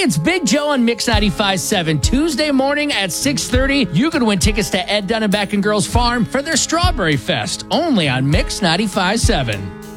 it's Big Joe on Mix 95.7. Tuesday morning at 6:30, you can win tickets to Ed Dunnebeck and Girls Farm for their Strawberry Fest, only on Mix 95.7.